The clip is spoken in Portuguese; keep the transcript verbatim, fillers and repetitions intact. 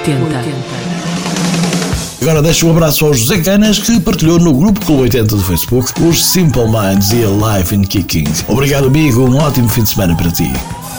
oitenta. Agora deixo um abraço ao José Canas, que partilhou no grupo Clube oitenta do Facebook os Simple Minds e a Life in Kicking. Obrigado, amigo, um ótimo fim de semana para ti.